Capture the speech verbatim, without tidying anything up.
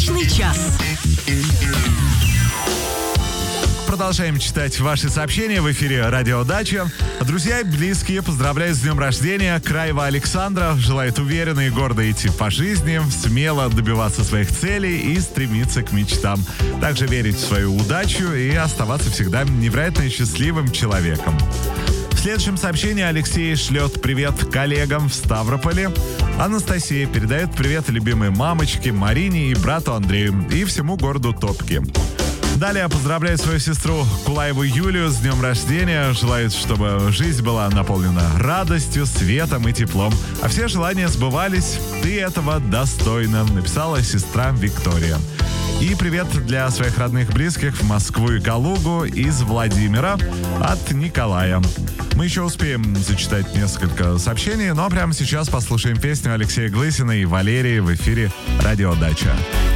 Удачный час. Продолжаем читать ваши сообщения в эфире «Радио Дача». Друзья и близкие поздравляют с днем рождения Краева Александра. Желает уверенно и гордо идти по жизни, смело добиваться своих целей и стремиться к мечтам. Также верить в свою удачу и оставаться всегда невероятно счастливым человеком. В следующем сообщении Алексей шлет привет коллегам в Ставрополе. Анастасия передает привет любимой мамочке Марине и брату Андрею и всему городу Топки. Далее поздравляет свою сестру Кулаеву Юлию с днем рождения. Желает, чтобы жизнь была наполнена радостью, светом и теплом. А все желания сбывались. Ты этого достойна, написала сестра Виктория. И привет для своих родных и близких в Москву и Калугу из Владимира от Николая. Мы еще успеем зачитать несколько сообщений, но прямо сейчас послушаем песню Алексея Глысина и Валерии в эфире «Радио Дача».